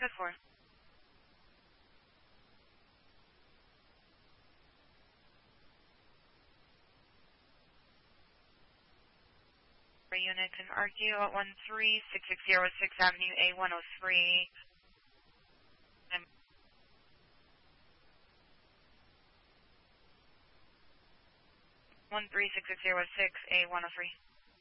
code 4. Unit can argue at 13660 6th Avenue A103. 13660 6 A103.